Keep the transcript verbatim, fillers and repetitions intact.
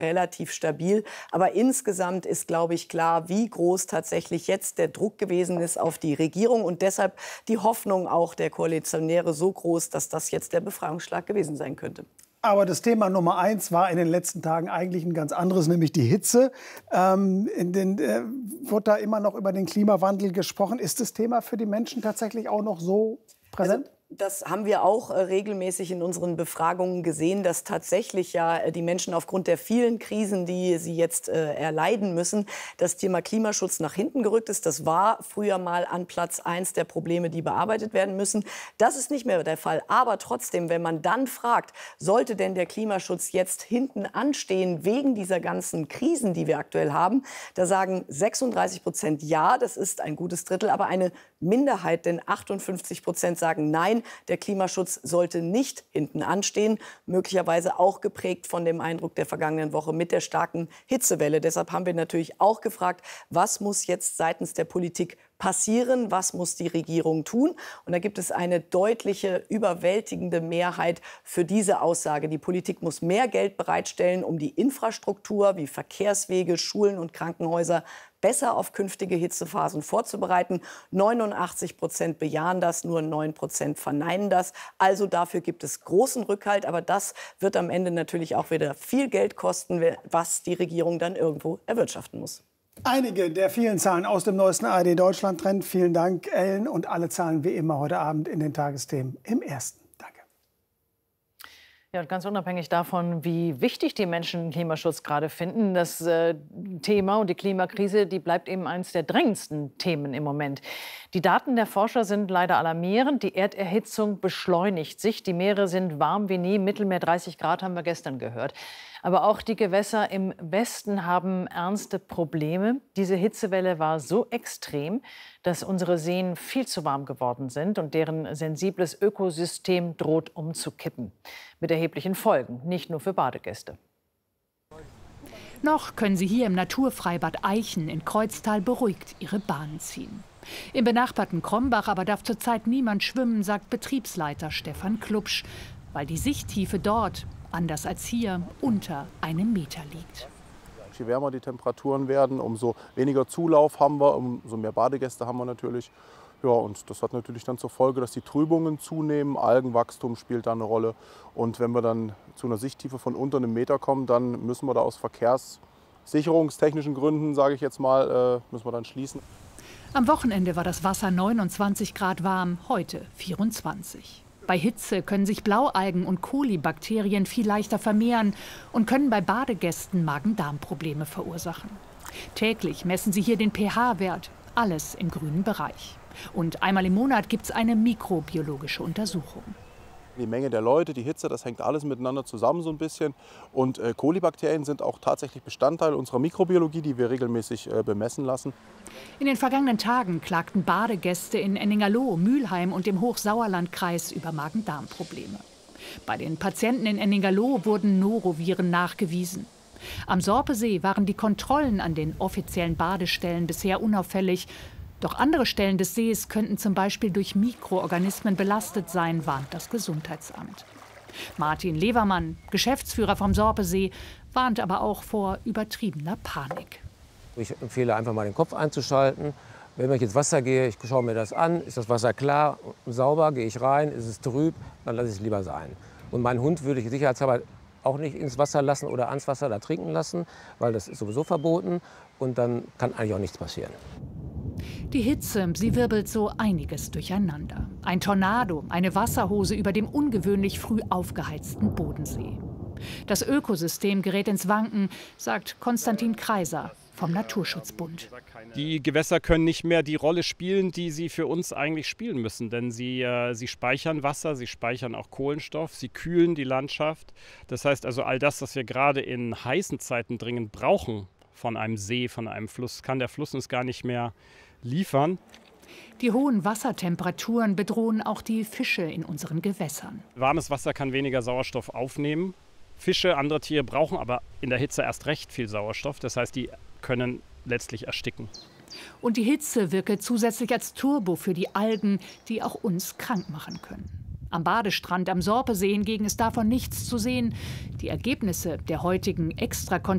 relativ stabil. Aber insgesamt ist, glaube ich, klar, wie groß tatsächlich jetzt der Druck gewesen ist auf die Regierung und deshalb die Hoffnung auch der Koalitionäre so groß, dass das jetzt der Befreiungsschlag gewesen sein könnte. Aber das Thema Nummer eins war in den letzten Tagen eigentlich ein ganz anderes, nämlich die Hitze. Ähm, in den, äh, wird da immer noch über den Klimawandel gesprochen. Ist das Thema für die Menschen tatsächlich auch noch so präsent? Also das haben wir auch äh, regelmäßig in unseren Befragungen gesehen, dass tatsächlich ja äh, die Menschen aufgrund der vielen Krisen, die sie jetzt äh, erleiden müssen, das Thema Klimaschutz nach hinten gerückt ist. Das war früher mal an Platz eins der Probleme, die bearbeitet werden müssen. Das ist nicht mehr der Fall. Aber trotzdem, wenn man dann fragt, sollte denn der Klimaschutz jetzt hinten anstehen wegen dieser ganzen Krisen, die wir aktuell haben, da sagen sechsunddreißig Prozent ja, das ist ein gutes Drittel, aber eine Minderheit, denn achtundfünfzig Prozent sagen nein, der Klimaschutz sollte nicht hinten anstehen, möglicherweise auch geprägt von dem Eindruck der vergangenen Woche mit der starken Hitzewelle. Deshalb haben wir natürlich auch gefragt, was muss jetzt seitens der Politik passieren, was muss die Regierung tun? Und da gibt es eine deutliche, überwältigende Mehrheit für diese Aussage. Die Politik muss mehr Geld bereitstellen, um die Infrastruktur wie Verkehrswege, Schulen und Krankenhäuser besser auf künftige Hitzephasen vorzubereiten. neunundachtzig Prozent bejahen das, nur neun Prozent verneinen das. Also dafür gibt es großen Rückhalt. Aber das wird am Ende natürlich auch wieder viel Geld kosten, was die Regierung dann irgendwo erwirtschaften muss. Einige der vielen Zahlen aus dem neuesten A R D-Deutschland-Trend. Vielen Dank, Ellen. Und alle Zahlen wie immer heute Abend in den Tagesthemen im Ersten. Danke. Ja, und ganz unabhängig davon, wie wichtig die Menschen Klimaschutz gerade finden, das äh, Thema und die Klimakrise, die bleibt eben eines der drängendsten Themen im Moment. Die Daten der Forscher sind leider alarmierend. Die Erderhitzung beschleunigt sich. Die Meere sind warm wie nie. Mittelmeer dreißig Grad haben wir gestern gehört. Aber auch die Gewässer im Westen haben ernste Probleme. Diese Hitzewelle war so extrem, dass unsere Seen viel zu warm geworden sind und deren sensibles Ökosystem droht umzukippen. Mit erheblichen Folgen, nicht nur für Badegäste. Noch können Sie hier im Naturfreibad Eichen in Kreuztal beruhigt Ihre Bahnen ziehen. Im benachbarten Krombach aber darf zurzeit niemand schwimmen, sagt Betriebsleiter Stefan Klubsch, weil die Sichttiefe dort, anders als hier, unter einem Meter liegt. Je wärmer die Temperaturen werden, umso weniger Zulauf haben wir, umso mehr Badegäste haben wir natürlich. Ja, und das hat natürlich dann zur Folge, dass die Trübungen zunehmen, Algenwachstum spielt da eine Rolle. Und wenn wir dann zu einer Sichttiefe von unter einem Meter kommen, dann müssen wir da aus verkehrssicherungstechnischen Gründen, sage ich jetzt mal, äh, müssen wir dann schließen. Am Wochenende war das Wasser neunundzwanzig Grad warm, heute vierundzwanzig. Bei Hitze können sich Blaualgen und Kolibakterien viel leichter vermehren und können bei Badegästen Magen-Darm-Probleme verursachen. Täglich messen sie hier den pH-Wert, alles im grünen Bereich. Und einmal im Monat gibt es eine mikrobiologische Untersuchung. Die Menge der Leute, die Hitze, das hängt alles miteinander zusammen so ein bisschen. Und äh, Kolibakterien sind auch tatsächlich Bestandteil unserer Mikrobiologie, die wir regelmäßig äh, bemessen lassen. In den vergangenen Tagen klagten Badegäste in Enningerloh, Mülheim und im Hochsauerlandkreis über Magen-Darm-Probleme. Bei den Patienten in Enningerloh wurden Noroviren nachgewiesen. Am Sorpesee waren die Kontrollen an den offiziellen Badestellen bisher unauffällig. Doch andere Stellen des Sees könnten zum Beispiel durch Mikroorganismen belastet sein, warnt das Gesundheitsamt. Martin Levermann, Geschäftsführer vom Sorpesee, warnt aber auch vor übertriebener Panik. Ich empfehle einfach mal den Kopf einzuschalten. Wenn ich ins Wasser gehe, ich schaue mir das an, ist das Wasser klar und sauber, gehe ich rein, ist es trüb, dann lasse ich es lieber sein. Und meinen Hund würde ich sicherheitshalber auch nicht ins Wasser lassen oder ans Wasser da trinken lassen, weil das ist sowieso verboten und dann kann eigentlich auch nichts passieren. Die Hitze, sie wirbelt so einiges durcheinander. Ein Tornado, eine Wasserhose über dem ungewöhnlich früh aufgeheizten Bodensee. Das Ökosystem gerät ins Wanken, sagt Konstantin Kreiser vom Naturschutzbund. Die Gewässer können nicht mehr die Rolle spielen, die sie für uns eigentlich spielen müssen. Denn sie, äh, sie speichern Wasser, sie speichern auch Kohlenstoff, sie kühlen die Landschaft. Das heißt also, all das, was wir gerade in heißen Zeiten dringend brauchen von einem See, von einem Fluss, kann der Fluss uns gar nicht mehr liefern. Die hohen Wassertemperaturen bedrohen auch die Fische in unseren Gewässern. Warmes Wasser kann weniger Sauerstoff aufnehmen. Fische, andere Tiere brauchen aber in der Hitze erst recht viel Sauerstoff. Das heißt, die können letztlich ersticken. Und die Hitze wirke zusätzlich als Turbo für die Algen, die auch uns krank machen können. Am Badestrand am Sorpesee hingegen ist davon nichts zu sehen. Die Ergebnisse der heutigen Extrakontrolle